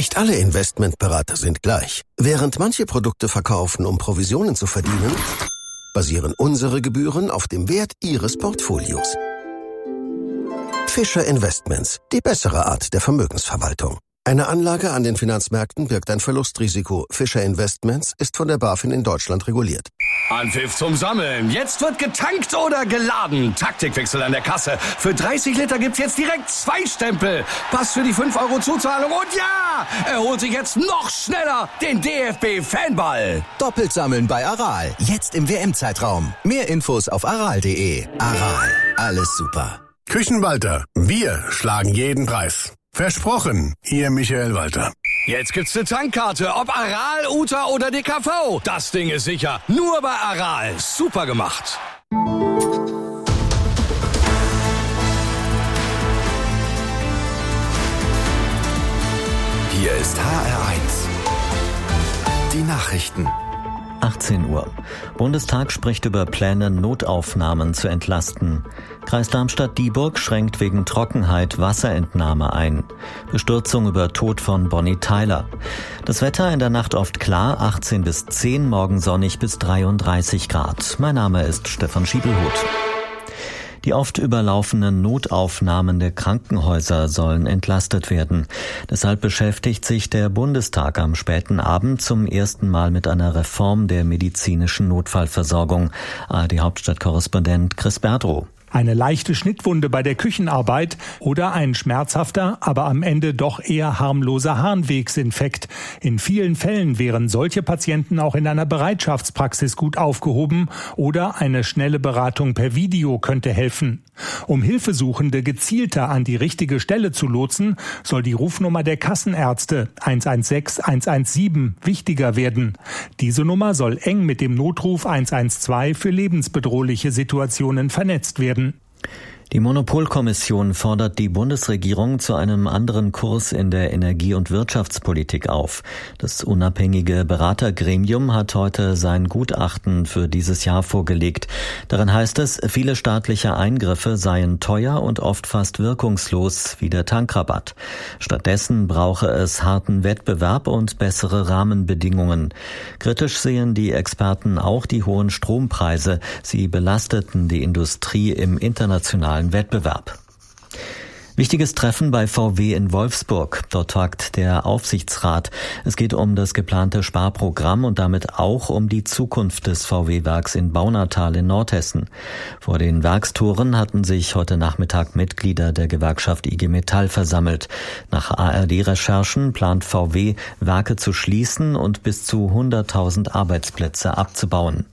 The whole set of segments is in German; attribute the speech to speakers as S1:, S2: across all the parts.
S1: Nicht alle Investmentberater sind gleich. Während manche Produkte verkaufen, um Provisionen zu verdienen, basieren unsere Gebühren auf dem Wert Ihres Portfolios. Fischer Investments, die bessere Art der Vermögensverwaltung. Eine Anlage an den Finanzmärkten birgt ein Verlustrisiko. Fischer Investments ist von der BaFin in Deutschland reguliert.
S2: Anpfiff zum Sammeln. Jetzt wird getankt oder geladen. Taktikwechsel an der Kasse. Für 30 Liter gibt's jetzt direkt 2 Stempel. Pass für die 5 € Zuzahlung. Und ja, er holt sich jetzt noch schneller den DFB-Fanball.
S3: Doppelt sammeln bei Aral. Jetzt im WM-Zeitraum. Mehr Infos auf aral.de. Aral. Alles super.
S4: Küchenwalter. Wir schlagen jeden Preis. Versprochen, Ihr Michael Walter.
S2: Jetzt gibt's eine Tankkarte, ob Aral, Uta oder DKV. Das Ding ist sicher. Nur bei Aral. Super gemacht.
S3: Hier ist HR1. Die Nachrichten.
S5: 18 Uhr. Bundestag spricht über Pläne, Notaufnahmen zu entlasten. Kreis Darmstadt-Dieburg schränkt wegen Trockenheit Wasserentnahme ein. Bestürzung über Tod von Bonnie Tyler. Das Wetter in der Nacht oft klar, 18 bis 10, morgen sonnig bis 33 Grad. Mein Name ist Stefan Schiebelhut. Die oft überlaufenden Notaufnahmen der Krankenhäuser sollen entlastet werden. Deshalb beschäftigt sich der Bundestag am späten Abend zum ersten Mal mit einer Reform der medizinischen Notfallversorgung. ARD-Hauptstadtkorrespondent Chris Berdrow.
S6: Eine leichte Schnittwunde bei der Küchenarbeit oder ein schmerzhafter, aber am Ende doch eher harmloser Harnwegsinfekt. In vielen Fällen wären solche Patienten auch in einer Bereitschaftspraxis gut aufgehoben oder eine schnelle Beratung per Video könnte helfen. Um Hilfesuchende gezielter an die richtige Stelle zu lotsen, soll die Rufnummer der Kassenärzte 116 117 wichtiger werden. Diese Nummer soll eng mit dem Notruf 112 für lebensbedrohliche Situationen vernetzt werden.
S5: Die Monopolkommission fordert die Bundesregierung zu einem anderen Kurs in der Energie- und Wirtschaftspolitik auf. Das unabhängige Beratergremium hat heute sein Gutachten für dieses Jahr vorgelegt. Darin heißt es, viele staatliche Eingriffe seien teuer und oft fast wirkungslos, wie der Tankrabatt. Stattdessen brauche es harten Wettbewerb und bessere Rahmenbedingungen. Kritisch sehen die Experten auch die hohen Strompreise. Sie belasteten die Industrie im internationalen Wettbewerb. Wichtiges Treffen bei VW in Wolfsburg. Dort tagt der Aufsichtsrat. Es geht um das geplante Sparprogramm und damit auch um die Zukunft des VW-Werks in Baunatal in Nordhessen. Vor den Werkstoren hatten sich heute Nachmittag Mitglieder der Gewerkschaft IG Metall versammelt. Nach ARD-Recherchen plant VW, Werke zu schließen und bis zu 100.000 Arbeitsplätze abzubauen.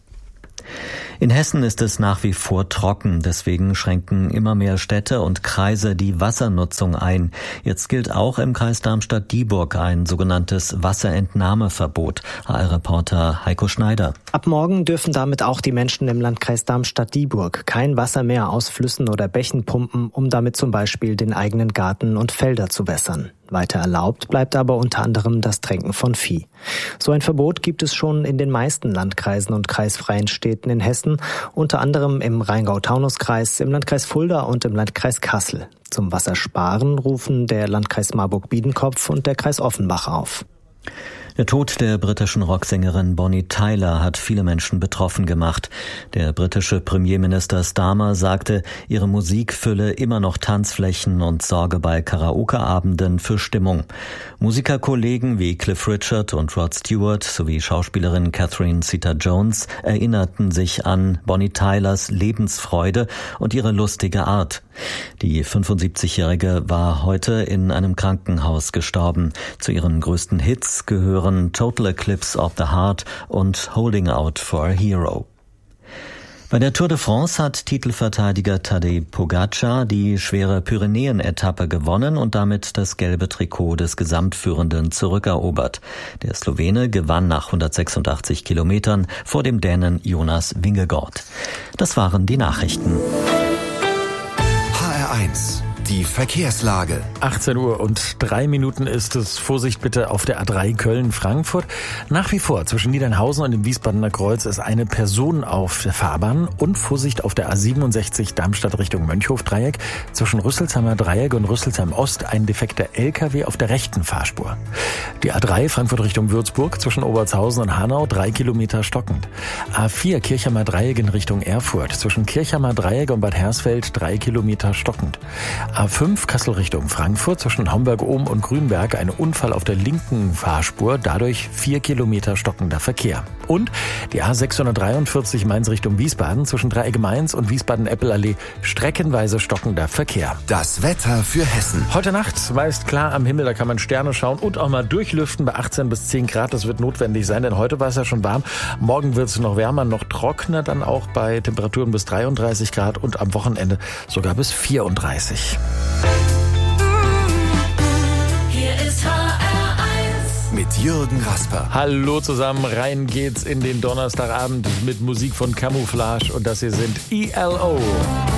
S5: In Hessen ist es nach wie vor trocken, deswegen schränken immer mehr Städte und Kreise die Wassernutzung ein. Jetzt gilt auch im Kreis Darmstadt-Dieburg ein sogenanntes Wasserentnahmeverbot. HR-Reporter Heiko Schneider.
S7: Ab morgen dürfen damit auch die Menschen im Landkreis Darmstadt-Dieburg kein Wasser mehr aus Flüssen oder Bächen pumpen, um damit zum Beispiel den eigenen Garten und Felder zu wässern. Weiter erlaubt bleibt aber unter anderem das Tränken von Vieh. So ein Verbot gibt es schon in den meisten Landkreisen und kreisfreien Städten in Hessen, unter anderem im Rheingau-Taunus-Kreis, im Landkreis Fulda und im Landkreis Kassel. Zum Wassersparen rufen der Landkreis Marburg-Biedenkopf und der Kreis Offenbach auf.
S5: Der Tod der britischen Rocksängerin Bonnie Tyler hat viele Menschen betroffen gemacht. Der britische Premierminister Starmer sagte, ihre Musik fülle immer noch Tanzflächen und sorge bei Karaoke-Abenden für Stimmung. Musikerkollegen wie Cliff Richard und Rod Stewart sowie Schauspielerin Catherine Zeta-Jones erinnerten sich an Bonnie Tylers Lebensfreude und ihre lustige Art. Die 75-Jährige war heute in einem Krankenhaus gestorben. Zu ihren größten Hits gehören Total Eclipse of the Heart und Holding Out for a Hero. Bei der Tour de France hat Titelverteidiger Tadej Pogačar die schwere Pyrenäen-Etappe gewonnen und damit das gelbe Trikot des Gesamtführenden zurückerobert. Der Slowene gewann nach 186 Kilometern vor dem Dänen Jonas Vingegaard. Das waren die Nachrichten.
S3: HR1, die Verkehrslage.
S8: 18:03 ist es. Vorsicht bitte auf der A3 Köln-Frankfurt. Nach wie vor zwischen Niedernhausen und dem Wiesbadener Kreuz ist eine Person auf der Fahrbahn und Vorsicht auf der A67 Darmstadt Richtung Mönchhof-Dreieck. Zwischen Rüsselsheimer Dreieck und Rüsselsheim Ost ein defekter LKW auf der rechten Fahrspur. Die A3 Frankfurt Richtung Würzburg zwischen Obertshausen und Hanau 3 Kilometer stockend. A4 Kirchheimer Dreieck in Richtung Erfurt zwischen Kirchheimer Dreieck und Bad Hersfeld 3 Kilometer stockend. A5 Kassel Richtung Frankfurt zwischen Homberg-Ohm und Grünberg ein Unfall auf der linken Fahrspur, dadurch 4 Kilometer stockender Verkehr. Und die A643 Mainz Richtung Wiesbaden zwischen Dreieck Mainz und Wiesbaden-Eppelallee streckenweise stockender Verkehr.
S3: Das Wetter für Hessen.
S8: Heute Nacht meist klar am Himmel, da kann man Sterne schauen und auch mal durchlüften bei 18 bis 10 Grad. Das wird notwendig sein, denn heute war es ja schon warm. Morgen wird es noch wärmer, noch trockener, dann auch bei Temperaturen bis 33 Grad und am Wochenende sogar bis 34.
S9: Hier ist HR1
S3: mit Jürgen Rasper.
S8: Hallo zusammen, rein geht's in den Donnerstagabend mit Musik von Camouflage und das hier sind ELO.